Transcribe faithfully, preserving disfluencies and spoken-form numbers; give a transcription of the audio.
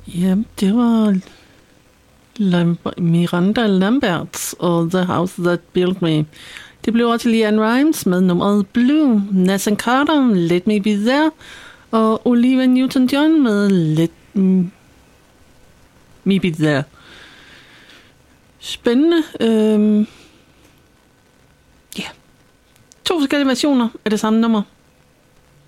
Ja, det var Lam- Miranda Lambert og The House That Built Me. Det blev også Leanne Rimes med nummeret Blue, Nathan Carter, Let Me Be There, og Olivia Newton-John med Let Me Be There. Spændende. Øhm. Ja. To forskellige versioner af det samme nummer.